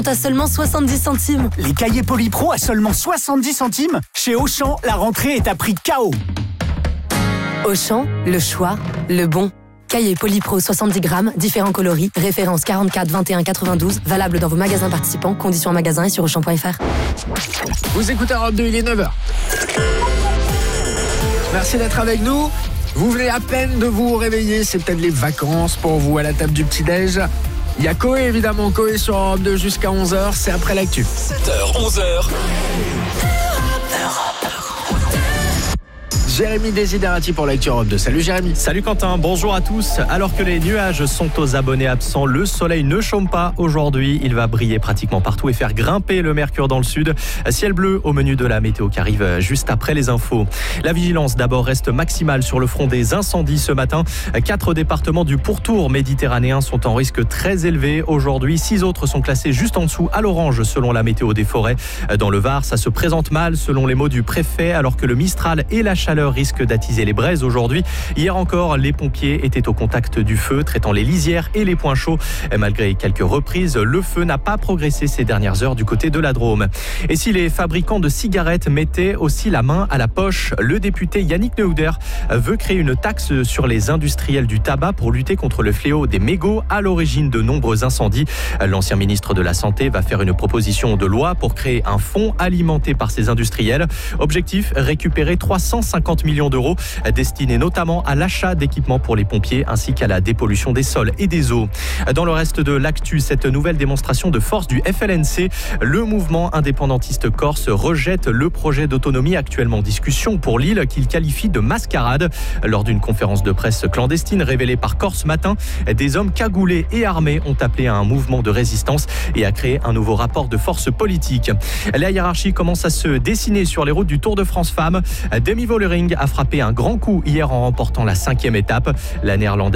à seulement 70 centimes. Les cahiers Polypro à seulement 70 centimes. Chez Auchan, la rentrée est à prix KO. Auchan, le choix, le bon. Cahiers Polypro 70 grammes, différents coloris, référence 44 21 92, valable dans vos magasins participants, conditions en magasin et sur Auchan.fr. Vous écoutez Europe 2, il est 9h. Merci d'être avec nous. Vous venez à peine de vous réveiller, c'est peut-être les vacances pour vous à la table du petit-déj. Il y a Coé évidemment, Coé sur Europe 2 jusqu'à 11h, c'est après l'actu. 7h, 11h. Jérémy Desiderati pour l'actu Europe 2. Salut Jérémy. Salut Quentin, bonjour à tous. Alors que les nuages sont aux abonnés absents, le soleil ne chôme pas aujourd'hui. Il va briller pratiquement partout et faire grimper le mercure dans le sud. Ciel bleu au menu de la météo qui arrive juste après les infos. La vigilance d'abord reste maximale sur le front des incendies ce matin. 4 départements du pourtour méditerranéen sont en risque très élevé aujourd'hui. 6 autres sont classés juste en dessous à l'orange selon la météo des forêts. Dans le Var, ça se présente mal selon les mots du préfet alors que le Mistral et la chaleur risquent d'attiser les braises aujourd'hui. Hier encore, les pompiers étaient au contact du feu, traitant les lisières et les points chauds. Malgré quelques reprises, le feu n'a pas progressé ces dernières heures du côté de la Drôme. Et si les fabricants de cigarettes mettaient aussi la main à la poche, le député Yannick Neuder veut créer une taxe sur les industriels du tabac pour lutter contre le fléau des mégots à l'origine de nombreux incendies. L'ancien ministre de la Santé va faire une proposition de loi pour créer un fonds alimenté par ces industriels. Objectif, récupérer 350 millions d'euros destinés notamment à l'achat d'équipements pour les pompiers ainsi qu'à la dépollution des sols et des eaux. Dans le reste de l'actu, cette nouvelle démonstration de force du FLNC, le mouvement indépendantiste corse rejette le projet d'autonomie actuellement en discussion pour l'île qu'il qualifie de mascarade. Lors d'une conférence de presse clandestine révélée par Corse Matin, des hommes cagoulés et armés ont appelé à un mouvement de résistance et à créer un nouveau rapport de force politique. La hiérarchie commence à se dessiner sur les routes du Tour de France Femmes. Demi Vollering a frappé un grand coup hier en remportant la 5e étape. La Néerlandaise